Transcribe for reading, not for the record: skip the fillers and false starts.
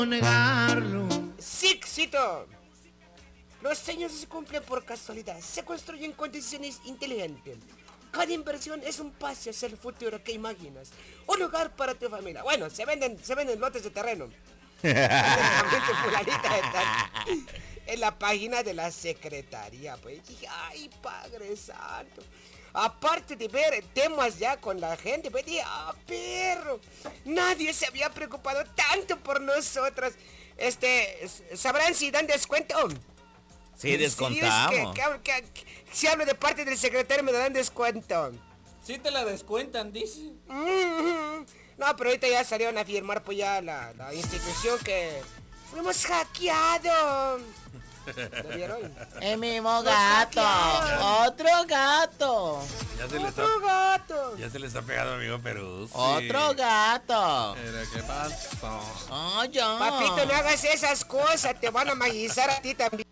negarlo. Sixito. Los sueños no se cumplen por casualidad, se construyen condiciones inteligentes. Cada inversión es un paso hacia el futuro que imaginas. Un lugar para tu familia. Bueno, se venden lotes de terreno. Fulanita de tal. En la página de la secretaría, pues dije, ay, Padre Santo. Aparte de ver temas ya con la gente, pues dije, perro. Nadie se había preocupado tanto por nosotras. ¿Sabrán si dan descuento? Sí, descontamos. Si hablo de parte del secretario, me dan descuento. Sí te la descuentan, dice. No, pero ahorita ya salieron a firmar pues ya la institución que fuimos hackeados. ¿Lo vieron? El mismo gato. Otro gato. Gato. Ya se le está pegando amigo Perú. Sí. Otro gato. Pero ¿qué pasó? Oh, ya. Papito, no hagas esas cosas, te van a magizar a ti también.